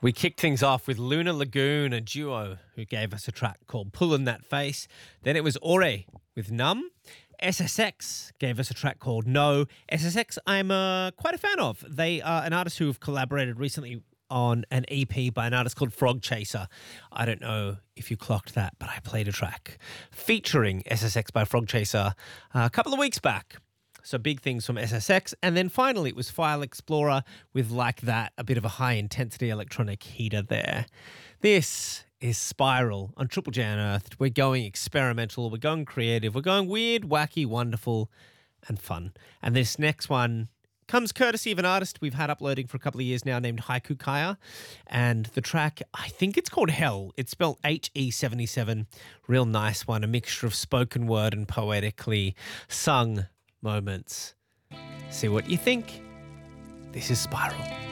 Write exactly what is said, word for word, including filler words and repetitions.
We kicked things off with Lunar Lagoon, a duo who gave us a track called Pullin' That Face. Then it was Ore with Numb. S S X gave us a track called No. S S X I'm uh, quite a fan of. They are an artist who have collaborated recently on an E P by an artist called Frog Chaser. I don't know if you clocked that, but I played a track featuring S S X by Frog Chaser uh, a couple of weeks back. So big things from S S X. And then finally it was File Explorer with Like That, a bit of a high-intensity electronic heater there. This is Spiral on Triple J Unearthed. We're going experimental, we're going creative, we're going weird, wacky, wonderful, and fun. And this next one comes courtesy of an artist we've had uploading for a couple of years now named Haiku Kaya. And the track, I think it's called Hell. It's spelled H E seventy-seven. Real nice one, a mixture of spoken word and poetically sung moments. See what you think. This is Spiral.